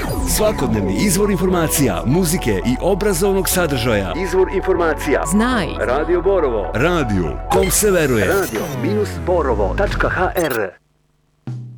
Svakodnevni izvor informacija, muzike i obrazovnog sadržaja. Izvor informacija. Znaj. Radio Borovo. Radio kom se veruje. Radio-borovo.hr